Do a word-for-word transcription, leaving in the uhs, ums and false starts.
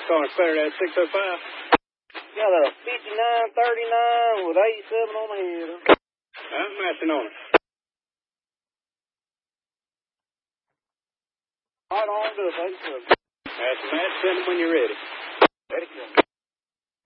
calling Saturday at six oh five. Got a fifty-nine thirty-nine with eighty-seven on the head. I'm matching on it. Right on to it, eighty-seven. That's match. Send them when you're ready. Ready,